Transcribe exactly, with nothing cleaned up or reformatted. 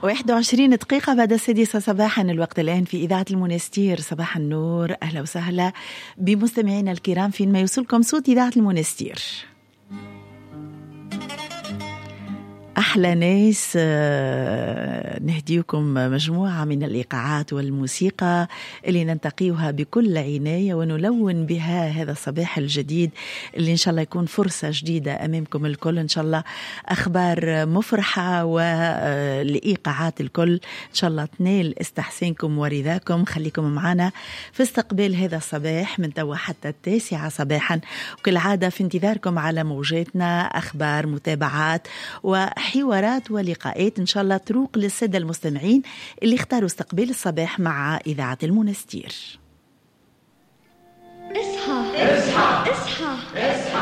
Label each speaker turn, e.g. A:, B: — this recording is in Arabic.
A: واحد وعشرين دقيقة بعد السادسة صباحا، الوقت الآن في إذاعة المنستير. صباح النور، أهلا وسهلا بمستمعينا الكرام فين ما يوصلكم صوت إذاعة المنستير. أحلى ناس، نهديكم مجموعة من الإيقاعات والموسيقى اللي ننتقيها بكل عناية ونلون بها هذا الصباح الجديد اللي إن شاء الله يكون فرصة جديدة أمامكم الكل. إن شاء الله أخبار مفرحة والإيقاعات الكل إن شاء الله تنال استحسانكم ورضاكم. خليكم معنا في استقبال هذا الصباح من توا حتى التاسعة صباحا، وكل عادة في انتظاركم على موجاتنا أخبار، متابعات و حوارات ولقاءات إن شاء الله تروق للسادة المستمعين اللي اختاروا استقبال الصباح مع إذاعة المنستير.
B: اصحى اصحى اصحى اصحى